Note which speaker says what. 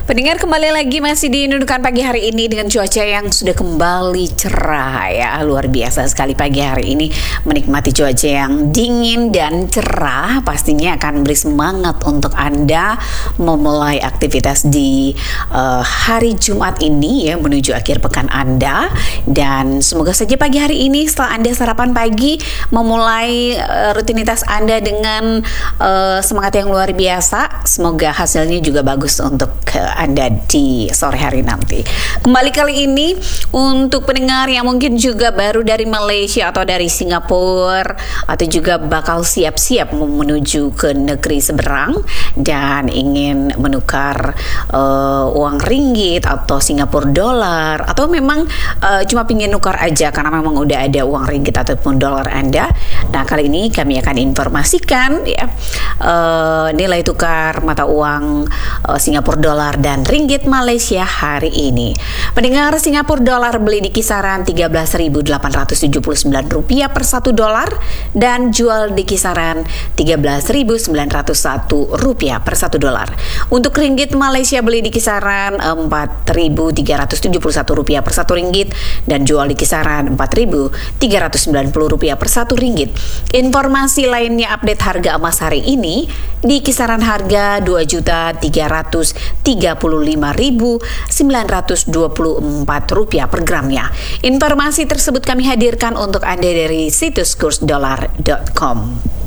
Speaker 1: Pendengar, kembali lagi masih di Indukan pagi hari ini dengan cuaca yang sudah kembali cerah ya. Luar biasa sekali pagi hari ini, menikmati cuaca yang dingin dan cerah pastinya akan beri semangat untuk Anda memulai aktivitas di hari Jumat ini ya, menuju akhir pekan Anda. Dan semoga saja pagi hari ini setelah Anda sarapan pagi memulai rutinitas Anda dengan semangat yang luar biasa. Semoga hasilnya juga bagus untuk Anda di sore hari nanti. Kembali kali ini untuk pendengar yang mungkin juga baru dari Malaysia atau dari Singapura, atau juga bakal siap-siap menuju ke negeri seberang dan ingin menukar uang ringgit atau Singapura dolar, atau memang cuma pingin nukar aja karena memang udah ada uang ringgit ataupun dolar Anda. Nah, kali ini kami akan informasikan ya nilai tukar mata uang Singapura dolar dan ringgit Malaysia hari ini. Pendengar, Singapura dolar beli di kisaran Rp13.879 per 1 dolar dan jual di kisaran Rp13.901 per 1 dolar. Untuk ringgit Malaysia beli di kisaran Rp4.371 per 1 ringgit dan jual di kisaran Rp4.390 per 1 ringgit. Informasi lainnya update harga emas hari ini di kisaran harga Rp2.335.924 per gramnya. Informasi tersebut kami hadirkan untuk Anda dari situs kursdolar.com.